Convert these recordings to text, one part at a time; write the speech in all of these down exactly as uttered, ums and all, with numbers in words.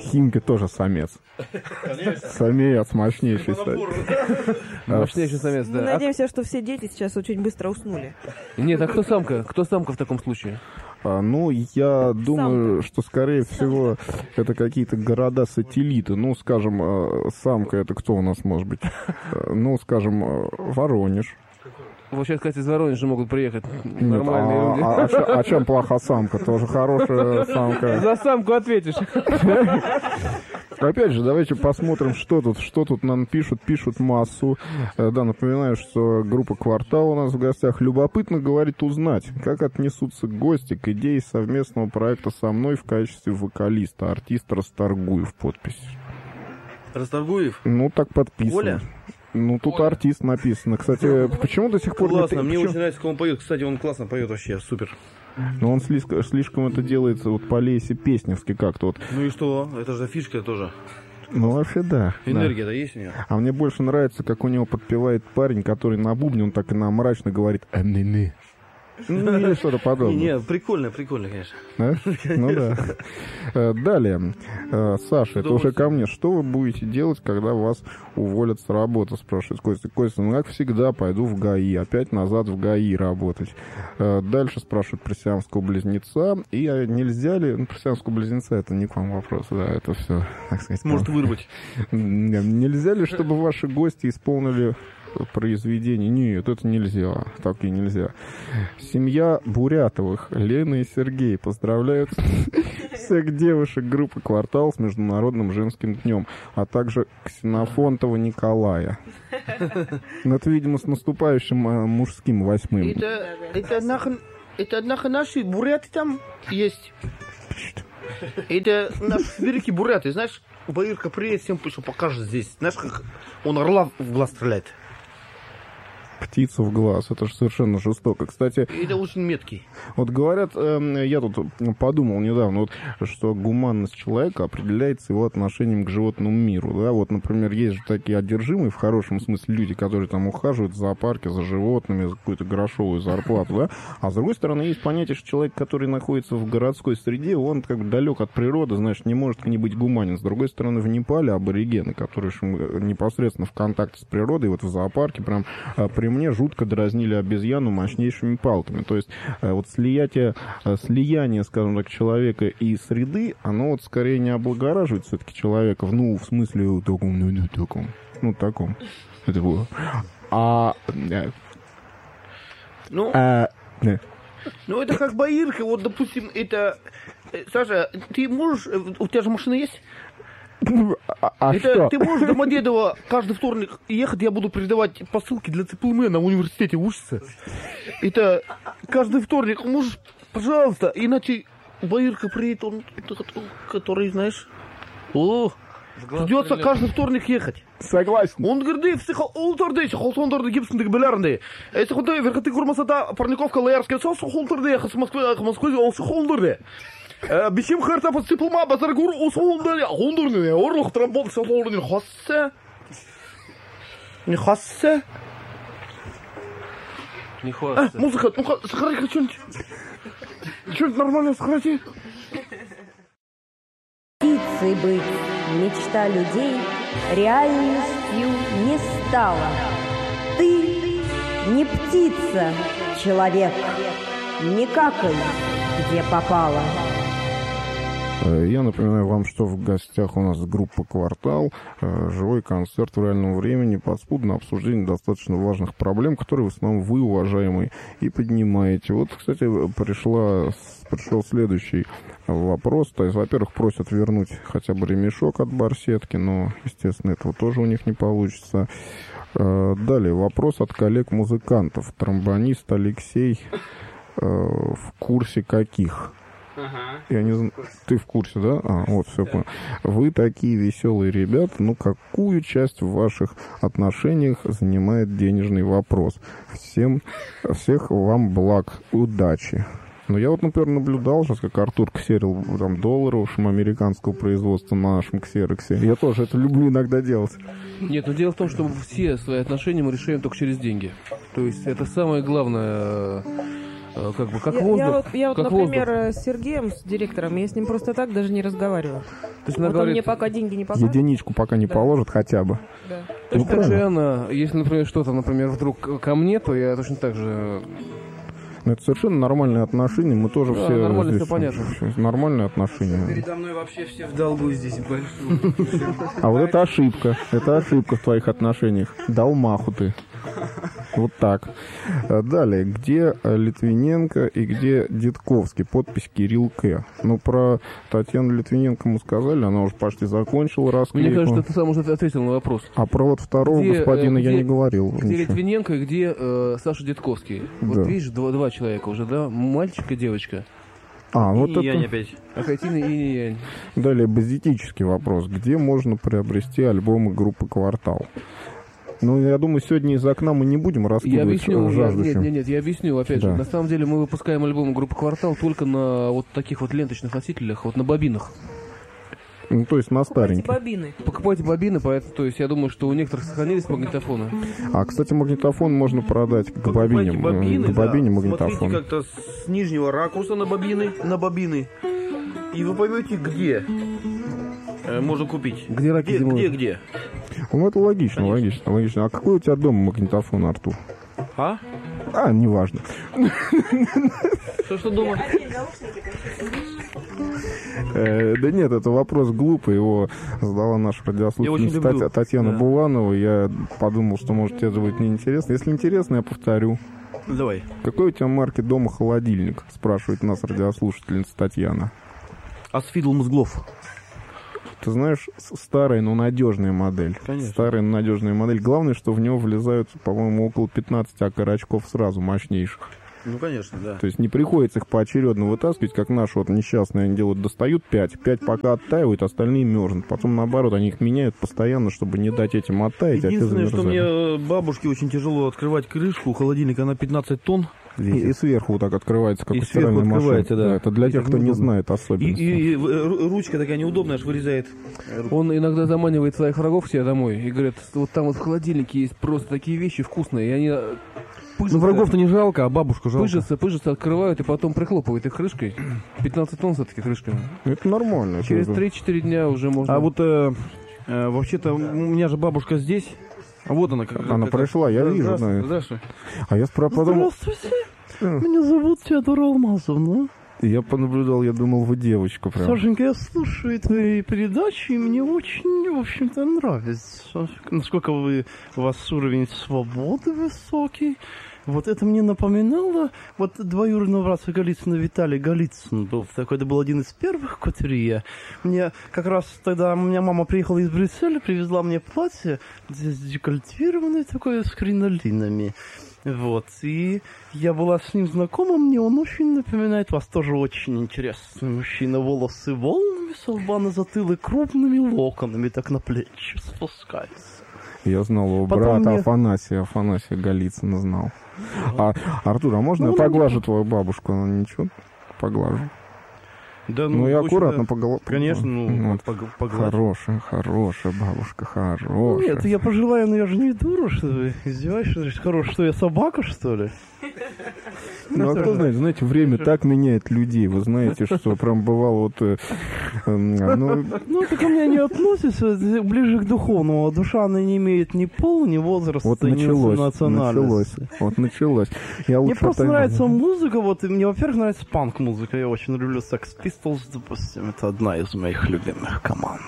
Химки тоже самец. Самец, мощнейший. Мощнейший самец, да. Мы надеемся, что все дети сейчас очень быстро уснули. Нет, а кто самка? Кто самка в таком случае? А, ну, я думаю, Самка. что, скорее всего, это какие-то города-сателлиты. Ну, скажем, э, самка — это кто у нас может быть? Э, Ну, скажем, э, Воронеж. Вот сейчас, кстати, из Воронежа могут приехать Нет, нормальные а, люди. а- а чё- а чем плоха самка? Тоже хорошая самка. За самку ответишь. Опять же, давайте посмотрим, что тут, что тут нам пишут. Пишут массу. Э, Да, напоминаю, что группа «Квартал» у нас в гостях. Любопытно, говорит, узнать, как отнесутся гости к идее совместного проекта со мной в качестве вокалиста. Артист Расторгуев. Подпись. Расторгуев? Ну, так подписано. Оля? Ну, тут артист написано. Кстати, почему до сих пор... не- Классно, мне почему- очень нравится, как он поет. Кстати, он классно поет вообще, супер. Но он слишком, слишком это делается вот по Лесе Песневски как-то вот. Ну и что? Это же фишка тоже. Ну, вообще, да. да. Энергия-то есть у него? А мне больше нравится, как у него подпевает парень, который на бубне, он так и на мрачно говорит «Амины». Ну, или что-то подобное. Не, не, прикольно, прикольно, конечно. Да? Ну да. Э, Далее. Э, Саша, это уже ко мне. Что вы будете делать, когда вас уволят с работы, спрашивает Костя. Костя, ну как всегда, пойду в ГАИ. Опять назад в ГАИ работать. Э, Дальше спрашивают про сиамского близнеца. И а нельзя ли... Ну, про сиамского близнеца это не к вам вопрос. Да, это все, так сказать. Может вырвать. Нельзя ли, чтобы ваши гости исполнили произведение? Нет, это нельзя. Так и нельзя. Семья Бурятовых, Лена и Сергей, поздравляют всех девушек группы «Квартал» с Международным женским днем, а также Ксенофонтова Николая. Ну, это, видимо, с наступающим э, мужским восьмым. Это, это, нах- это однако наши буряты там есть. Это наши сибиряки буряты. Знаешь, Баирка приедет, всем пусть покажет здесь. Знаешь, как он орла в глаз стреляет. Птица в глаз. Это же совершенно жестоко. Кстати, Это очень меткий. вот говорят, э, я тут подумал недавно, вот, что гуманность человека определяется его отношением к животному миру. Да? Вот, например, есть же такие одержимые, в хорошем смысле, люди, которые там ухаживают в зоопарке за животными за какую-то грошовую зарплату. Да? А с другой стороны, есть понятие, что человек, который находится в городской среде, он как бы далек от природы, значит, не может не быть гуманен. С другой стороны, в Непале аборигены, которые непосредственно в контакте с природой, вот в зоопарке прям э, при мне жутко дразнили обезьяну мощнейшими палками. То есть э, вот слияние, э, слияние, скажем так, человека и среды, оно вот скорее не облагораживает все-таки человека, ну, в смысле таком, ну, ну, таком, ну, таком. Это было. А... э, Ну, а, э, ну это как Баирка. Вот, допустим, это... э, Саша, ты можешь... э, У тебя же машина есть? а, а Это что? ты можешь до Домодедово каждый вторник ехать, я буду передавать посылки для ЦПЛМ на университете учиться. Это каждый вторник можешь, пожалуйста, иначе Баирка приедет, он, который, знаешь, о, придется каждый вторник ехать. Согласен. Он говорит, все холтерды, холтерды гибсондық білерінде. Если хунда верхоты курмасата парниковка лаярская сос холтерды, с Москвы, Москвы, осы холтерды. Бисем харта по цыплма базаргур осы холтерды, холтерды, орлық трамбол все холтерды, хасса. Не хасса. Не хвастайся. Музыка, ну-ка, сохрани что-нибудь. Что-нибудь нормально сохрани. Птицей быть, мечта людей, реальностью не стала. Ты не птица, человек, не какай, где попало. Я напоминаю вам, что в гостях у нас группа «Квартал», живой концерт в реальном времени, подспудное обсуждение достаточно важных проблем, которые в основном вы, уважаемые, и поднимаете. Вот, кстати, пришла, пришел следующий вопрос. То есть, во-первых, просят вернуть хотя бы ремешок от барсетки, но, естественно, этого тоже у них не получится. Далее, вопрос от коллег-музыкантов. Тромбонист Алексей в курсе каких? Ага. Я не знаю, ты в курсе, да? А, вот, все понял. Вы такие веселые ребята, ну какую часть в ваших отношениях занимает денежный вопрос? Всем, всех вам благ, удачи. Ну, я вот, например, наблюдал сейчас, как Артур ксерил там доллары, в общем, американского производства на нашем ксероксе. Я тоже это люблю иногда делать. Нет, но дело в том, что все свои отношения мы решаем только через деньги. То есть это самое главное э, как бы, как я, воздух. я вот, я вот как например, воздух. с Сергеем, с директором, я с ним просто так даже не разговариваю. То есть она Вот он говорит, мне пока деньги не покажет. Единичку пока не Да. положат хотя бы. Да. точно так же правильно. она, если, например, что-то, например, вдруг ко мне, то я точно так же... Но это совершенно нормальные отношения. Мы тоже Да, все... нормально, здесь, всё понятно. Нормальные отношения. Передо мной вообще все в долгу здесь большую. А вот это ошибка. Это ошибка в твоих отношениях. Дал маху ты. Вот так. А далее. Где Литвиненко и где Дедковский? Подпись Кирилл К. Ну, про Татьяну Литвиненко мы сказали. Она уже почти закончила расклейку. Мне кажется, ты сам уже ответил на вопрос. А про вот второго Где, господина э, я где- не говорил. Где ничего. Литвиненко и где э, Саша Дедковский? Вот Да. видишь, два, два человека уже, да? Мальчик и девочка. А, вот И я не это... опять. Акатина и Янь. Далее, базитический вопрос. Где можно приобрести альбомы группы «Квартал»? Ну, я думаю, сегодня из окна мы не будем Я раскидывать объясню, я, жаждущим. нет, нет, нет, я объясню, опять Да. же. На самом деле мы выпускаем альбом группы «Квартал» только на вот таких вот ленточных носителях, вот на бобинах. Ну, то есть на Покупайте стареньких. бобины. Покупайте бобины, поэтому, то есть я думаю, что у некоторых сохранились магнитофоны. А, кстати, магнитофон можно продать к Покупайте бобине. бобины, К бобине да. магнитофон. Смотрите как-то с нижнего ракурса на бобины, на бобины. И вы поймете, где э, можно купить. Где раки Где, зимуют? где, где? Ну, это логично, Конечно. логично, логично. А какой у тебя дома магнитофон, Артур? А? А, неважно. Что, что дома? Э, да нет, это вопрос глупый. Его задала наша Я очень радиослушательница люблю. Татья- Татьяна Да. Буланова. Я подумал, что, может, тебе это будет неинтересно. Если интересно, я повторю. Давай. Какой у тебя марки дома холодильник? Спрашивает нас радиослушательница Татьяна. Асфидл Мозглов. Ты знаешь, с- старая, но надежная модель. Конечно. Старая, но надежная модель. Главное, что в него влезают, по-моему, около пятнадцати окорочков сразу, мощнейших. Ну, конечно, да. То есть не приходится их поочередно вытаскивать, как наши вот несчастные они делают, достают пять. Пять пока оттаивают, остальные мерзнут. Потом, наоборот, они их меняют постоянно, чтобы не дать этим оттаять, а те Единственное, что замерзают. мне э, бабушке очень тяжело открывать крышку холодильника, она пятнадцать тонн И, весит. и сверху вот так открывается, как И у стиральной сверху машины. открывается, да. Это для И тех, так кто не неудобно. знает И, особенности. и- и, э, ру- ручка такая неудобная, аж вырезает. Он иногда заманивает своих врагов к себе домой и говорит, вот там вот в холодильнике есть просто такие вещи вкусные, и они э, пыжатся, Ну, врагов-то не жалко, а бабушку жалко. пыжатся, пыжатся, открывают и потом прихлопывают их крышкой. пятнадцать тонн все-таки крышками. Это нормально. это- Через три-четыре дня уже можно... А вот э, э, вообще-то у меня же бабушка здесь. А вот она как. Она как- пришла, я Да, вижу, Здравствуй. да. здравствуй. А я спра- подумал, Здравствуйте. Меня зовут Теодора Алмазовна. я понаблюдал, я думал, вы девочка прям. Сашенька, я слушаю твои передачи, и мне очень, в общем-то, нравится. Насколько вы, у вас уровень свободы высокий. Вот это мне напоминало, вот двоюродного брата Голицына Виталий Голицын был такой, это был один из первых кутюрье. Мне как раз тогда, у меня мама приехала из Брюсселя, привезла мне платье, здесь декольтированное такое, с кринолинами. Вот, и я была с ним знакома, мне он очень напоминает вас, тоже очень интересный мужчина, волосы волнами, с лба на затылок, крупными локонами, так на плечи спускаются. Я знал его Потом брата мне- Афанасия, Афанасия Голицына знал. А, Артур, а можно Ну, я она поглажу твою бабушку? Она ничего? Поглажу. Да, Ну, и в общем-то, аккуратно поголовку. Конечно, ну, Вот. пог- погладь. Хорошая, хорошая бабушка, хорошая. Нет, я пожелаю, но я же не дура, что вы издеваешься, хорош, что я собака, что ли? Ну, а кто знает, знаете, время так меняет людей. Вы знаете, что прям бывало вот... э, э, ну, Ну, это ко мне не относится, это ближе к духовному. А душа, она не имеет ни пола, ни возраста, вот ни началось, национальности. началось, вот началось. Я Мне лучше просто отойду. нравится музыка, вот, и мне, во-первых, нравится панк-музыка, я очень люблю Sex Pistols, допустим, это одна из моих любимых команд.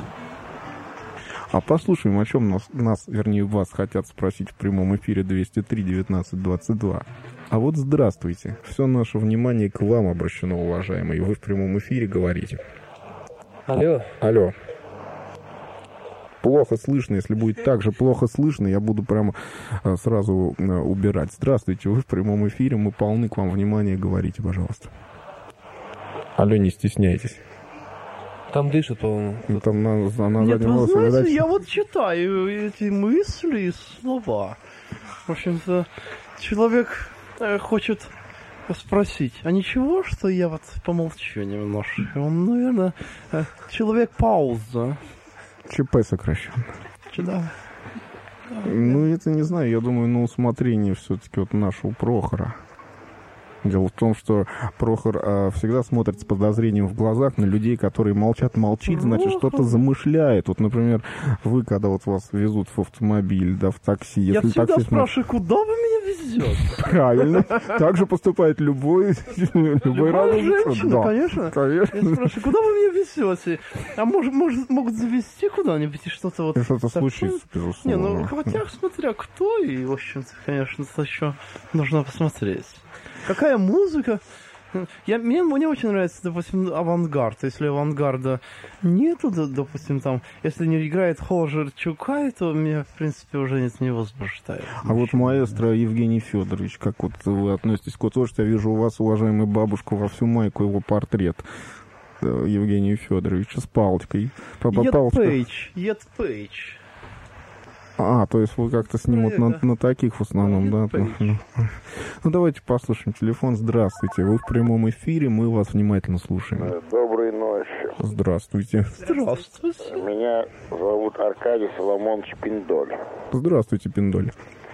А послушаем, о чем нас, нас, вернее, вас хотят спросить в прямом эфире двести три девятнадцать двадцать два. А вот здравствуйте. Все наше внимание к вам обращено, уважаемые. Вы в прямом эфире говорите. Алло. Алло. Плохо слышно. Если будет так же плохо слышно, я буду прямо э, сразу э, убирать. Здравствуйте, вы в прямом эфире. Мы полны к вам внимания. Говорите, пожалуйста. Алло, не стесняйтесь. Там дышит, по-моему. Ну, там на, на Нет, заднем вы волосе, знаете, видать, я вот читаю эти мысли и слова. В общем-то, человек э, хочет спросить, а ничего, что я вот помолчу немножко? Он, наверное, э, человек-пауза. ЧП сокращенно. Да. Ну, это не знаю, я думаю, на усмотрение все-таки вот нашего Прохора. Дело в том, что Прохор а, всегда смотрит с подозрением в глазах на людей, которые молчат, молчит, значит, что-то замышляет. Вот, например, вы, когда вот вас везут в автомобиль, да, в такси. Я если всегда таксист... спрашиваю, куда вы меня везете? Правильно. Так же поступает любой, любой Любая разум. женщина, Да, конечно. конечно. Я спрашиваю, куда вы меня везете? А может, может могут завезти куда-нибудь и что-то вот... И что-то такое? случится, безусловно. Не, ну, хотя, смотря кто, и, в общем-то, конечно, это еще нужно посмотреть. Какая музыка? Я, мне, мне очень нравится, допустим, авангард. Если авангарда нету, допустим, там, если не играет Хожер Чукай, то меня, в принципе, уже нет, не возбуждает. А вот маэстро Евгений Федорович, как вот вы относитесь к вот, что я вижу у вас, уважаемая бабушка, во всю майку его портрет Евгения Федоровича с палочкой. Папа, Ед палочка. Пейдж, Ед Пейдж. А, то есть вы как-то с ним вот на, на таких в основном, да? Ну, ну, давайте послушаем телефон. Здравствуйте, вы в прямом эфире, мы вас внимательно слушаем. Доброй ночи. Здравствуйте. Здравствуйте. Меня зовут Аркадий Соломонович Пиндоль. Здравствуйте, Пиндоль.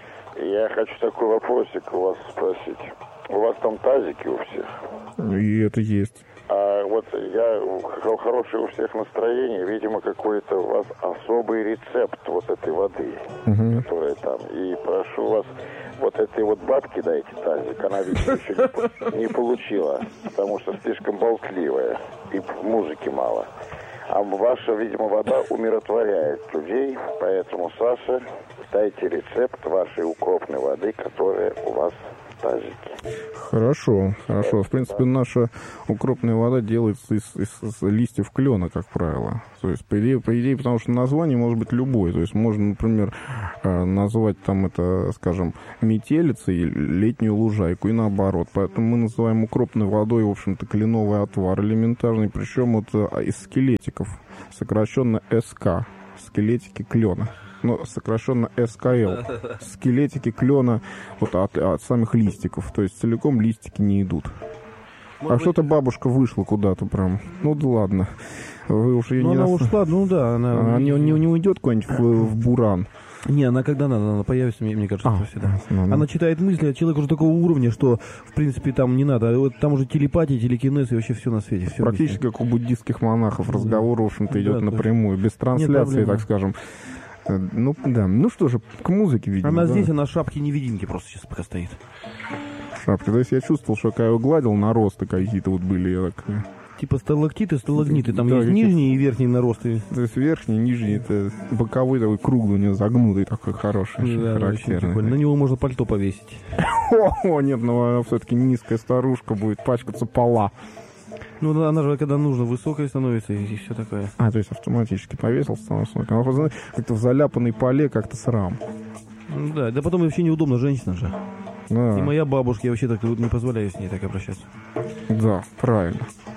Я хочу такой вопросик у вас спросить. У вас там тазики у всех? И это есть. А вот я хорошее у всех настроение, видимо, какой-то у вас особый рецепт вот этой воды, угу. которая там. И прошу вас, вот этой вот бабки дайте тазик, она, видимо, еще не, не получила, потому что слишком болтливая и музыки мало. А ваша, видимо, вода умиротворяет людей, поэтому, Саша, дайте рецепт вашей укропной воды, которая у вас в тазике. Хорошо, хорошо. В принципе, наша укропная вода делается из, из, из листьев клена, как правило. То есть, по идее, по идее, потому что название может быть любое. То есть, можно, например, назвать там это, скажем, метелицей летнюю лужайку и наоборот. Поэтому мы называем укропной водой, в общем-то, кленовый отвар элементарный, причем вот из скелетиков, сокращенно СК, скелетики клена. Ну, сокращенно эс ка эл. Скелетики клена вот от, от самих листиков. То есть целиком листики не идут. Может а быть... что-то бабушка вышла куда-то прям. Ну да ладно. Вы уж ее ну, не она нас... ушла, ну да. Она, она не, не, не уйдет куда-нибудь в, в буран. Не, она когда надо, она появится, мне, мне кажется, а, всегда. Ну, ну. Она читает мысли от человека уже такого уровня, что, в принципе, там не надо. Вот там уже телепатия, телекинез и вообще все на свете. Все практически вместе. Как у буддийских монахов. Разговор, в общем-то, идет да, напрямую, без трансляции, так скажем. Ну, да. Ну что же, к музыке, видимо. Она да? здесь, она шапки-невидимки просто сейчас пока стоит. Шапки. То есть я чувствовал, что когда я его гладил, наросты какие-то вот были. Я так... Типа сталактиты, сталагниты. Там да, есть какие-то... нижние и верхние наросты. То есть верхний, нижний, это боковой такой круглый, у него загнутый такой хороший, да, характерный. На него можно пальто повесить. О, нет, но все-таки низкая старушка будет пачкаться пола. Ну, она же, когда нужно, высокая становится и, и все такое. А, то есть автоматически повесил, становится. Она как-то в заляпанной поле, как-то срам. Да, да потом вообще неудобно, женщина же. Да. И моя бабушка, я вообще так не позволяю с ней так обращаться. Да, правильно.